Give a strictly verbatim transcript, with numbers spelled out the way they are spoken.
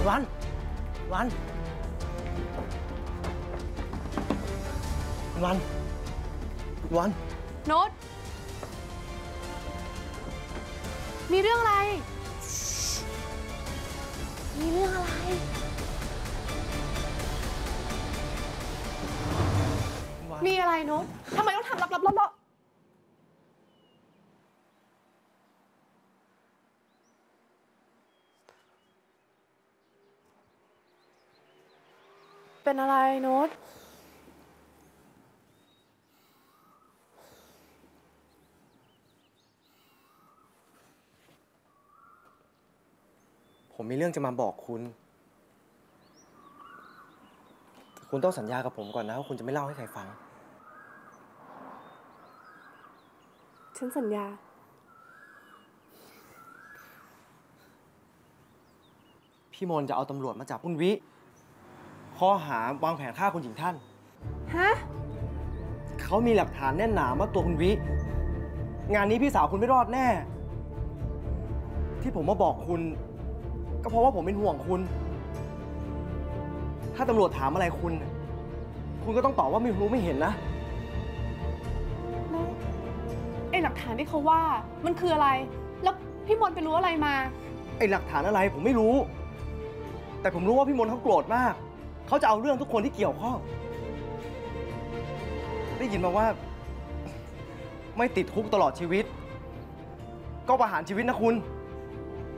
วันวันวันวันโน้ตมีเรื่องอะไรมีเรื่องอะไรมีอะไรโน้ตทำไมต้องทำลับๆล่อๆเป็นอะไรโน้ตผมมีเรื่องจะมาบอกคุณคุณต้องสัญญากับผมก่อนนะว่าคุณจะไม่เล่าให้ใครฟังฉันสัญญาพี่มนจะเอาตำรวจมาจับคุณวิข้อหาวางแผนฆ่าคุณหญิงท่านฮะเขามีหลักฐานแน่นหนาว่าตัวคุณวิงานนี้พี่สาวคุณไม่รอดแน่ที่ผมมาบอกคุณก็เพราะว่าผมเป็นห่วงคุณถ้าตำรวจถามอะไรคุณคุณก็ต้องตอบว่าไม่รู้ไม่เห็นนะแล้วไอ้หลักฐานที่เขาว่ามันคืออะไรแล้วพี่มนไปรู้อะไรมาไอ้หลักฐานอะไรผมไม่รู้แต่ผมรู้ว่าพี่มนเขาโกรธมากเขาจะเอาเรื่องทุกคนที่เกี่ยวข้องได้ยินมาว่าไม่ติดคุกตลอดชีวิตก็ประหารชีวิตนะคุณ